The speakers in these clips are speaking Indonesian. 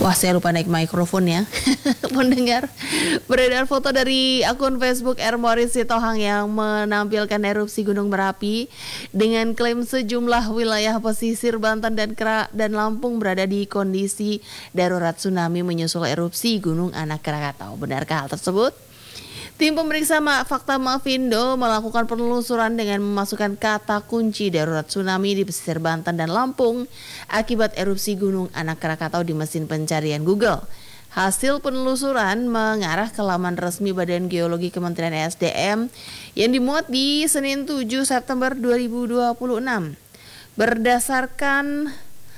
Wah, saya lupa naik mikrofon ya. Pendengar, beredar foto dari akun Facebook Morris Sitohang yang menampilkan erupsi Gunung Merapi dengan klaim sejumlah wilayah pesisir Banten dan Lampung berada di kondisi darurat tsunami menyusul erupsi Gunung Anak Krakatau. Benarkah hal tersebut? Tim pemeriksa fakta Mafindo melakukan penelusuran dengan memasukkan kata kunci darurat tsunami di pesisir Banten dan Lampung akibat erupsi Gunung Anak Krakatau di mesin pencarian Google. Hasil penelusuran mengarah ke laman resmi Badan Geologi Kementerian ESDM yang dimuat di Senin 7 September 2026. Berdasarkan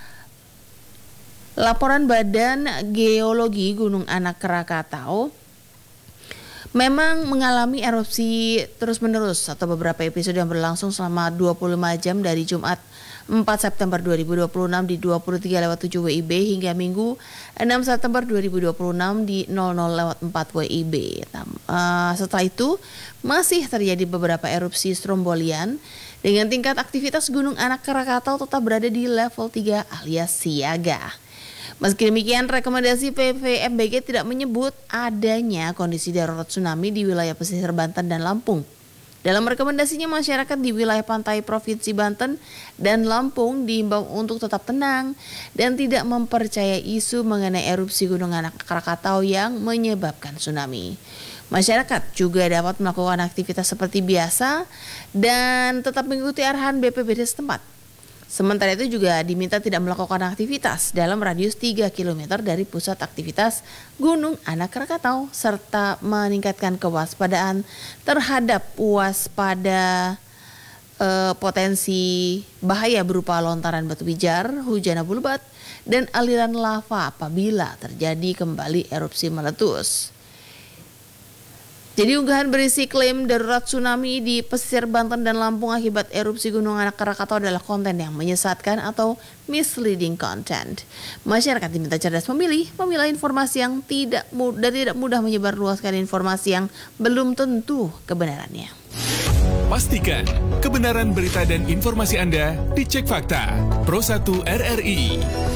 laporan Badan Geologi Gunung Anak Krakatau, memang mengalami erupsi terus-menerus atau beberapa episode yang berlangsung selama 25 jam dari Jumat 4 September 2026 di 23:07 WIB hingga Minggu 6 September 2026 di 00:04 WIB. Setelah itu masih terjadi beberapa erupsi strombolian dengan tingkat aktivitas Gunung Anak Krakatau tetap berada di level 3 alias siaga. Meski demikian, rekomendasi PVMBG tidak menyebut adanya kondisi darurat tsunami di wilayah pesisir Banten dan Lampung. Dalam rekomendasinya, masyarakat di wilayah pantai Provinsi Banten dan Lampung diimbau untuk tetap tenang dan tidak mempercayai isu mengenai erupsi Gunung Anak Krakatau yang menyebabkan tsunami. Masyarakat juga dapat melakukan aktivitas seperti biasa dan tetap mengikuti arahan BPBD setempat. Sementara itu juga diminta tidak melakukan aktivitas dalam radius 3 km dari pusat aktivitas Gunung Anak Krakatau serta meningkatkan kewaspadaan terhadap potensi bahaya berupa lontaran batu pijar, hujan abu lebat, dan aliran lava apabila terjadi kembali erupsi meletus. Jadi unggahan berisi klaim darurat tsunami di pesisir Banten dan Lampung akibat erupsi Gunung Anak Krakatau adalah konten yang menyesatkan atau misleading content. Masyarakat diminta cerdas memilih, memilah informasi yang tidak mudah menyebarluaskan informasi yang belum tentu kebenarannya. Pastikan kebenaran berita dan informasi Anda dicek fakta. Pro 1 RRI.